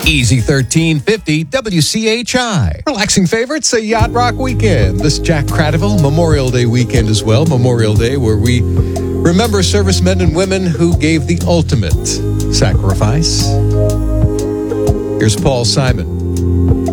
Easy 1350 WCHI. Relaxing favorites, a Yacht Rock weekend. This Jack Cradiville Memorial Day weekend as well. Memorial Day, where we remember servicemen and women who gave the ultimate sacrifice. Here's Paul Simon.